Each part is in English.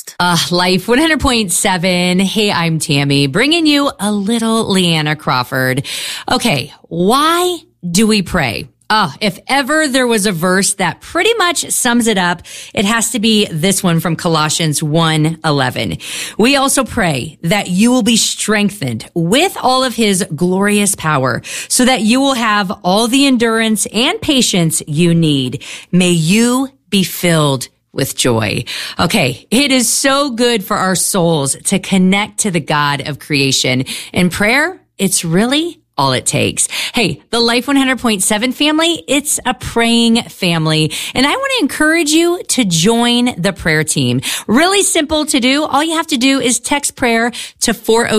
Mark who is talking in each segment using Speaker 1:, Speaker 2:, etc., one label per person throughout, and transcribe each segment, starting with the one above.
Speaker 1: next.
Speaker 2: Life 100.7. Hey, I'm Tammy, bringing you a little Leanna Crawford. Okay, why do we pray? If ever there was a verse that pretty much sums it up, it has to be this one from Colossians 1:11. We also pray that you will be strengthened with all of his glorious power so that you will have all the endurance and patience you need. May you be filled with joy. Okay, it is so good for our souls to connect to the God of creation. In prayer, it's really all it takes. Hey, the Life 100.7 family, it's a praying family. And I want to encourage you to join the prayer team. Really simple to do. All you have to do is text prayer to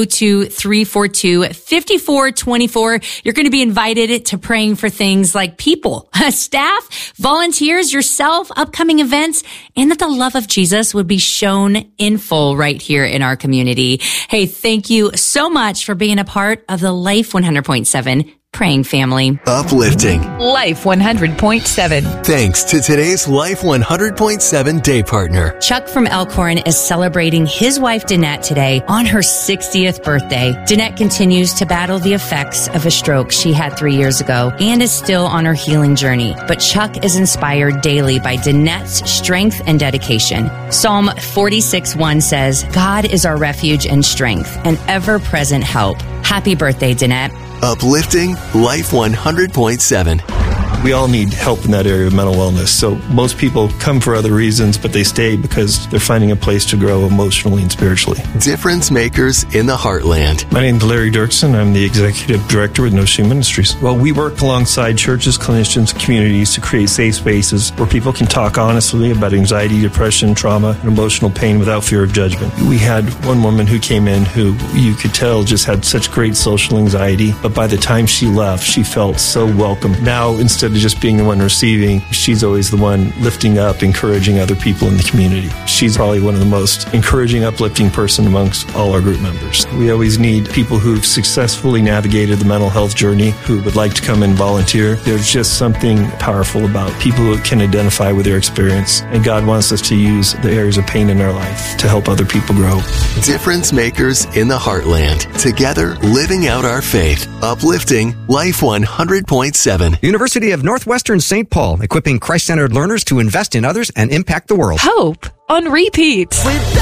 Speaker 2: 402-342-5424. You're going to be invited to praying for things like people, staff, volunteers, yourself, upcoming events, and that the love of Jesus would be shown in full right here in our community. Hey, thank you so much for being a part of the Life 100.7 praying family.
Speaker 3: Uplifting.
Speaker 4: Life 100.7.
Speaker 3: Thanks to today's Life 100.7 day partner.
Speaker 2: Chuck from Elkhorn is celebrating his wife, Danette, today on her 60th birthday. Danette continues to battle the effects of a stroke she had 3 years ago and is still on her healing journey. But Chuck is inspired daily by Danette's strength and dedication. Psalm 46:1 says, God is our refuge and strength, an ever-present help. Happy birthday, Danette.
Speaker 3: Uplifting Life 100.7.
Speaker 5: We all need help in that area of mental wellness. So most people come for other reasons, but they stay because they're finding a place to grow emotionally and spiritually.
Speaker 3: Difference makers in the heartland.
Speaker 5: My name is Larry Dirksen. I'm the Executive Director with No Shame Ministries. Well, we work alongside churches, clinicians, communities to create safe spaces where people can talk honestly about anxiety, depression, trauma, and emotional pain without fear of judgment. We had one woman who came in who you could tell just had such great social anxiety, but by the time she left, she felt so welcome. Now, instead of just being the one receiving, she's always the one lifting up, encouraging other people in the community. She's probably one of the most encouraging, uplifting person amongst all our group members. We always need people who've successfully navigated the mental health journey who would like to come and volunteer. There's just something powerful about people who can identify with their experience, and God wants us to use the areas of pain in our life to help other people grow.
Speaker 3: Difference makers in the heartland. Together, living out our faith. Uplifting Life 100.7.
Speaker 6: University of Northwestern St. Paul, equipping Christ-centered learners to invest in others and impact the world.
Speaker 4: Hope on repeat.